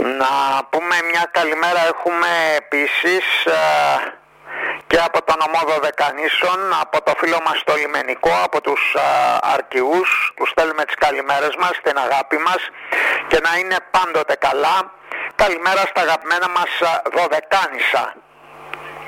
Να πούμε μια καλημέρα έχουμε επίσης και από τον ομό Δωδεκανήσων, από το φίλο μας το λιμενικό, από τους Αρκιούς, που στέλνουμε τις καλημέρες μας, την αγάπη μας και να είναι πάντοτε καλά. Καλημέρα στα αγαπημένα μας Δωδεκάνησα.